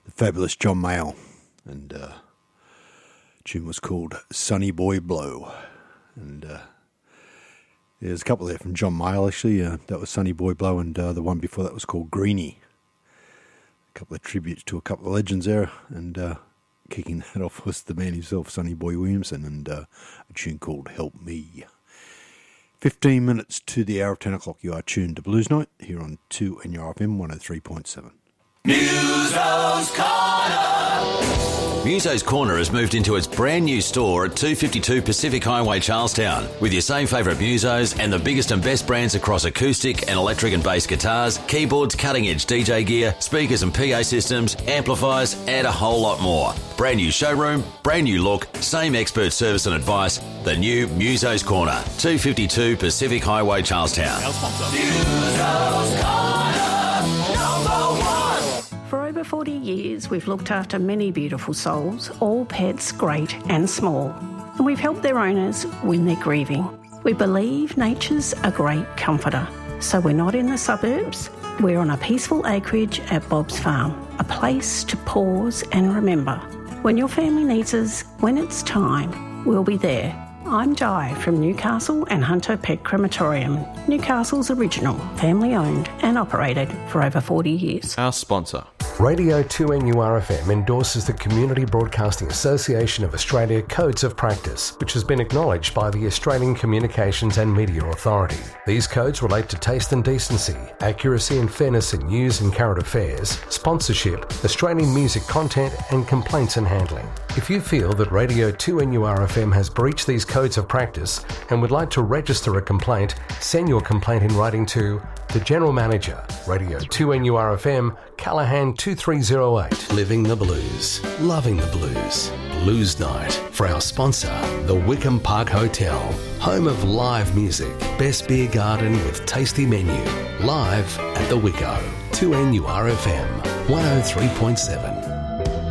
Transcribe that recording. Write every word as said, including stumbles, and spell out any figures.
the fabulous John Mayall, and uh, the tune was called Sonny Boy Blow. And uh, there's a couple there from John Mayall, actually. Uh, that was Sonny Boy Blow, and uh, the one before that was called Greenie. A couple of tributes to a couple of legends there, and uh, kicking that off was the man himself, Sonny Boy Williamson, and uh, a tune called Help Me. fifteen minutes to the hour of ten o'clock. You are tuned to Blues Night here on two N U R F M one oh three point seven. Muso's Corner. Muso's Corner has moved into its brand new store at two fifty-two Pacific Highway, Charlestown, with your same favourite Musos and the biggest and best brands across acoustic and electric and bass guitars, keyboards, cutting-edge D J gear, speakers and P A systems, amplifiers, and a whole lot more. Brand new showroom, brand new look, same expert service and advice. The new Muso's Corner, two fifty-two Pacific Highway, Charlestown. Our sponsor. Muso's Corner, number one. For over forty years, we've looked after many beautiful souls, all pets, great and small. And we've helped their owners when they're grieving. We believe nature's a great comforter. So we're not in the suburbs. We're on a peaceful acreage at Bob's Farm, a place to pause and remember. When your family needs us, when it's time, we'll be there. I'm Di from Newcastle and Hunter Pet Crematorium, Newcastle's original, family-owned and operated for over forty years. Our sponsor. Radio two N U R F M endorses the Community Broadcasting Association of Australia Codes of Practice, which has been acknowledged by the Australian Communications and Media Authority. These codes relate to taste and decency, accuracy and fairness in news and current affairs, sponsorship, Australian music content and complaints and handling. If you feel that Radio two N U R F M has breached these codes of practice and would like to register a complaint, send your complaint in writing to the General Manager, Radio two N U R F M, Callaghan two three zero eight. Living the blues, loving the blues. Blues Night for our sponsor, the Wickham Park Hotel, home of live music, best beer garden with tasty menu. Live at the Wicko, two N U R F M, one oh three point seven.